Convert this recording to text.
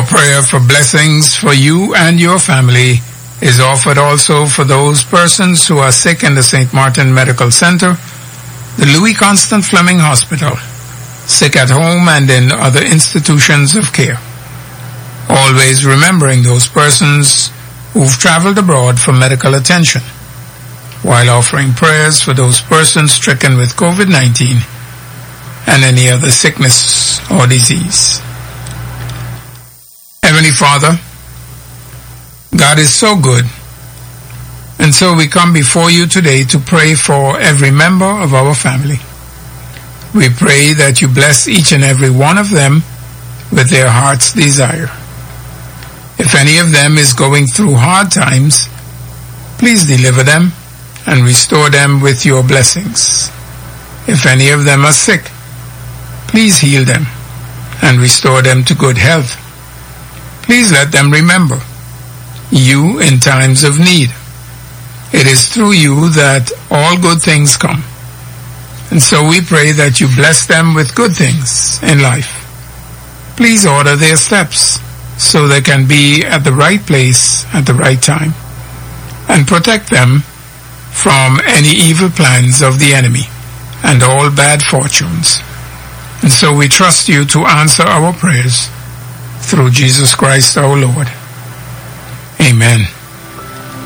Our prayer for blessings for you and your family is offered also for those persons who are sick in the St. Martin Medical Center, the Louis Constant Fleming Hospital, sick at home and in other institutions of care. Always remembering those persons who've traveled abroad for medical attention, while offering prayers for those persons stricken with COVID-19 and any other sickness or disease. Heavenly Father, God is so good, and so we come before you today to pray for every member of our family. We pray that you bless each and every one of them with their heart's desire. If any of them is going through hard times, please deliver them and restore them with your blessings. If any of them are sick, please heal them and restore them to good health. Please let them remember you in times of need. It is through you that all good things come. And so we pray that you bless them with good things in life. Please order their steps so they can be at the right place at the right time. And protect them from any evil plans of the enemy and all bad fortunes. And so we trust you to answer our prayers through Jesus Christ our Lord. Amen.